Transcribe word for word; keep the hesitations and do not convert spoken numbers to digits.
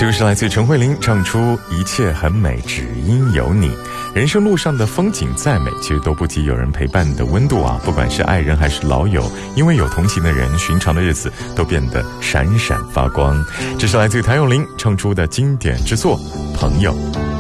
这个是来自陈慧琳唱出一切很美只因有你。人生路上的风景再美，其实都不及有人陪伴的温度啊！不管是爱人还是老友，因为有同行的人，寻常的日子都变得闪闪发光。这是来自谭咏麟唱出的经典之作《朋友》。